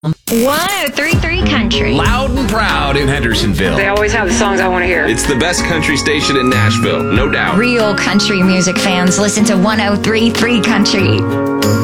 1033 Country. Loud and proud in Hendersonville. They always have the songs I want to hear. It's the best country station in Nashville, no doubt. Real country music fans listen to 1033 Country.